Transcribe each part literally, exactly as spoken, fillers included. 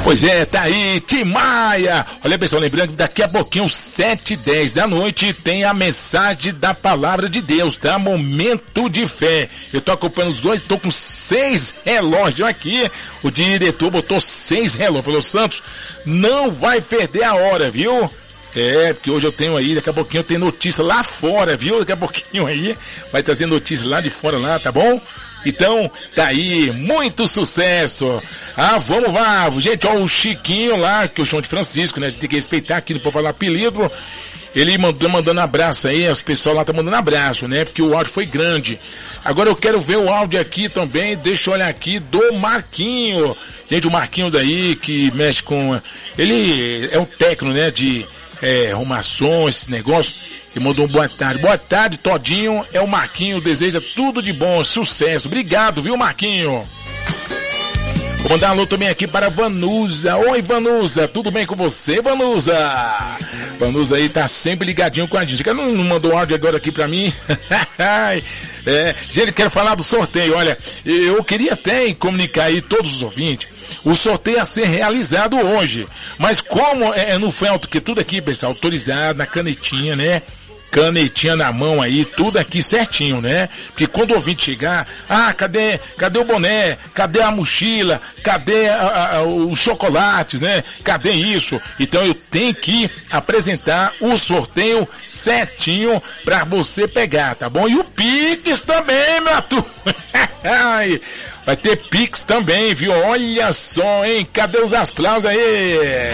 Pois é, tá aí, Tim Maia. Olha, pessoal, lembrando que daqui a pouquinho, sete e dez da noite, tem a mensagem da palavra de Deus, tá? Momento de fé. Eu tô acompanhando os dois, tô com seis relógios aqui. O diretor botou seis relógios. Falou, Santos, não vai perder a hora, viu? É, porque hoje eu tenho aí, daqui a pouquinho eu tenho notícia lá fora, viu? Daqui a pouquinho aí, vai trazer notícia lá de fora lá, tá bom? Então, tá aí, muito sucesso. Ah, vamos lá, gente, ó, o Chiquinho lá, que eu chamo de Francisco, né? A gente tem que respeitar aqui, não pode falar apelido. Ele mandou, mandando abraço aí, os pessoal lá tá mandando abraço, né? Porque o áudio foi grande. Agora eu quero ver o áudio aqui também, deixa eu olhar aqui, do Marquinho. Gente, o Marquinho daí, que mexe com... Ele é um técnico, né, de é, arrumação, esse negócio. Ele mandou um boa tarde. Boa tarde, Todinho. É o Marquinho, deseja tudo de bom, sucesso. Obrigado, viu, Marquinho? Vou mandar um alô também aqui para a Vanusa. Oi, Vanusa, tudo bem com você, Vanusa? Vanusa aí tá sempre ligadinho com a gente. Não, não mandou áudio agora aqui pra mim? É, gente, quero falar do sorteio. Olha, eu queria até comunicar aí todos os ouvintes. O sorteio a ser realizado hoje. Mas como é, não foi auto, que tudo aqui, pessoal, autorizado na canetinha, né? Canetinha na mão aí, tudo aqui certinho, né? Porque quando o ouvinte chegar, ah, cadê, cadê o boné? Cadê a mochila? Cadê a, a, os chocolates, né? Cadê isso? Então eu tenho que apresentar o sorteio certinho pra você pegar, tá bom? E o Pix também, meu turma. Vai ter Pix também, viu? Olha só, hein? Cadê os aplausos aí?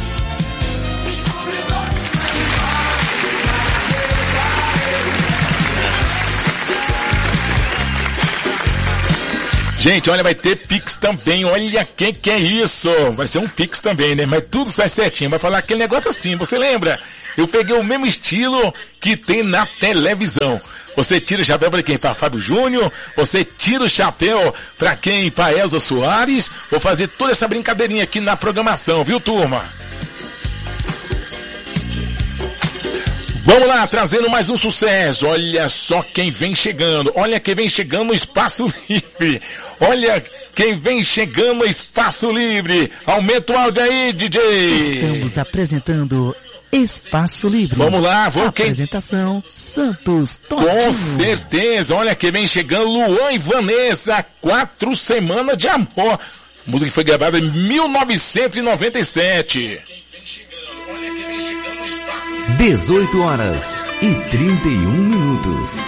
Gente, olha, vai ter Pix também, olha quem que é isso, vai ser um Pix também, né, mas tudo sai certinho, vai falar aquele negócio assim, você lembra? Eu peguei o mesmo estilo que tem na televisão, você tira o chapéu para quem? Para Fábio Júnior, você tira o chapéu para quem? Para Elza Soares, vou fazer toda essa brincadeirinha aqui na programação, viu, turma? Vamos lá, trazendo mais um sucesso. Olha só quem vem chegando. Olha quem vem chegando no Espaço Livre. Olha quem vem chegando no Espaço Livre. Aumenta o áudio aí, D J. Estamos apresentando Espaço Livre. Vamos lá, vamos quem... Apresentação Santos Todinho. Com certeza. Olha quem vem chegando, Luan e Vanessa. Quatro semanas de amor. A música que foi gravada em mil novecentos e noventa e sete. dezoito horas e trinta e um minutos.